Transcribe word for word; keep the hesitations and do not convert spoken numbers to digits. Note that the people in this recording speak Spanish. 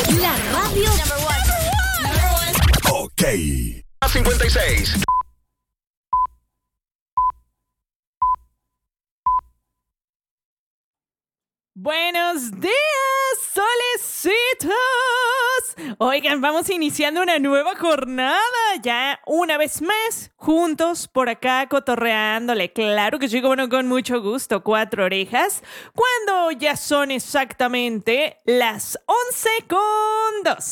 La radio number one. Number one. Ok. A cincuenta y seis. Buenos días, solecitos. Oigan, vamos iniciando una nueva jornada. Ya una vez más, juntos por acá cotorreándole. Claro que sí, bueno, con mucho gusto. Cuatro orejas. Cuando ya son exactamente las once con dos.